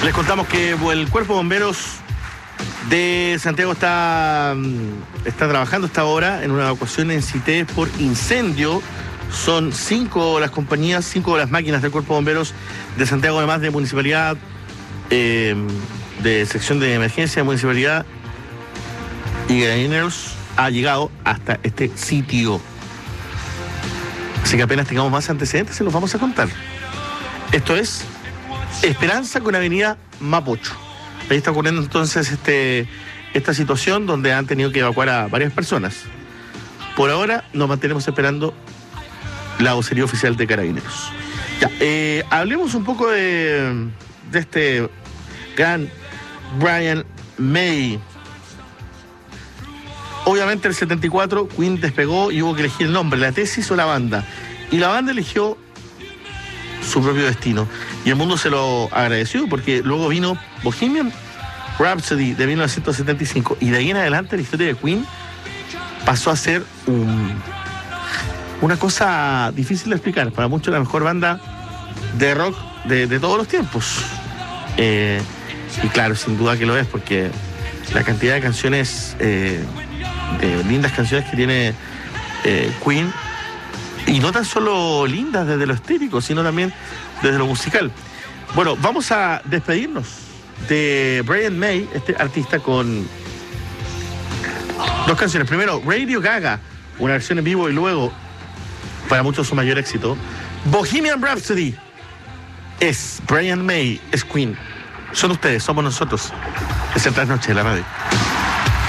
Les contamos que el Cuerpo de Bomberos de Santiago está trabajando hasta ahora en una evacuación en Cité por incendio. Son 5 las compañías, 5 las máquinas del Cuerpo de Bomberos de Santiago, además de municipalidad, de sección de emergencia de municipalidad y Carabineros, ha llegado hasta este sitio. Así que apenas tengamos más antecedentes se los vamos a contar. Esto es Esperanza con Avenida Mapocho. Ahí está ocurriendo entonces esta situación donde han tenido que evacuar a varias personas. Por ahora nos mantenemos esperando la vocería oficial de Carabineros. Ya, hablemos un poco de este gran Brian May. Obviamente el 74 Queen despegó y hubo que elegir el nombre, la tesis o la banda. Y la banda eligió su propio destino. Y el mundo se lo agradeció porque luego vino Bohemian Rhapsody de 1975. Y de ahí en adelante la historia de Queen pasó a ser una cosa difícil de explicar. Para muchos la mejor banda de rock de todos los tiempos. Y claro, sin duda que lo es, porque la cantidad de canciones, de lindas canciones que tiene Queen, y no tan solo lindas desde lo estético, sino también desde lo musical. Bueno, vamos a despedirnos de Brian May, este artista, con 2 canciones. Primero, Radio Gaga, una versión en vivo, y luego, para muchos su mayor éxito, Bohemian Rhapsody. Es Brian May, es Queen. Son ustedes, somos nosotros. Es el Trasnoche de la radio.